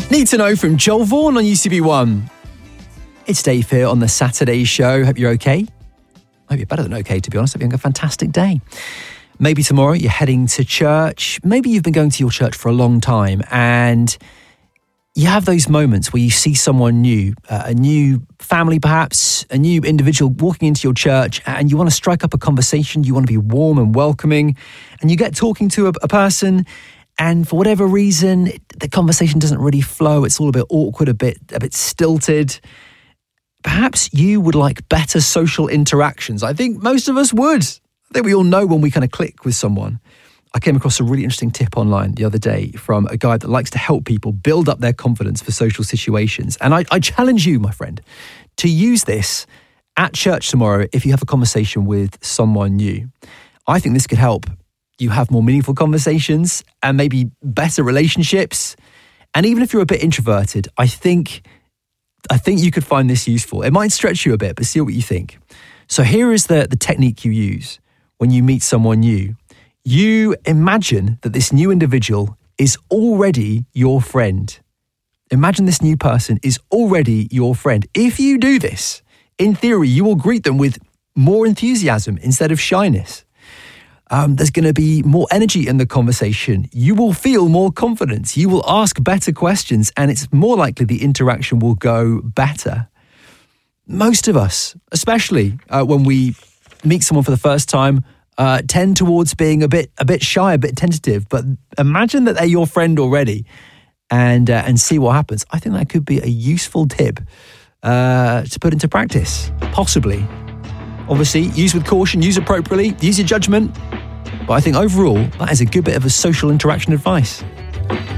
Need to Know from Joel Vaughan on UCB1. It's Dave here on the Saturday show. Hope you're okay. Hope you're better than okay, to be honest. Hope you're having a fantastic day. Maybe tomorrow you're heading to church. Maybe you've been going to your church for a long time and you have those moments where you see someone new, a new family perhaps, a new individual walking into your church, and you want to strike up a conversation. You want to be warm and welcoming, and you get talking to a person, and for whatever reason, the conversation doesn't really flow. It's all a bit awkward, a bit stilted. Perhaps you would like better social interactions. I think most of us would. I think we all know when we kind of click with someone. I came across a really interesting tip online the other day from a guy that likes to help people build up their confidence for social situations. And I challenge you, my friend, to use this at church tomorrow if you have a conversation with someone new. I think this could help you have more meaningful conversations and maybe better relationships. And even if you're a bit introverted, I think you could find this useful. It might stretch you a bit, but see what you think. So here is the technique you use when you meet someone new. You imagine that this new individual is already your friend. Imagine this new person is already your friend. If you do this, in theory, you will greet them with more enthusiasm instead of shyness. There's going to be more energy in the conversation. You will feel more confidence. You will ask better questions, and it's more likely the interaction will go better. Most of us, especially when we meet someone for the first time, tend towards being a bit shy, a bit tentative. But imagine that they're your friend already, and see what happens. I think that could be a useful tip to put into practice, possibly. Obviously, use with caution, use appropriately, use your judgment. But I think overall, that is a good bit of a social interaction advice.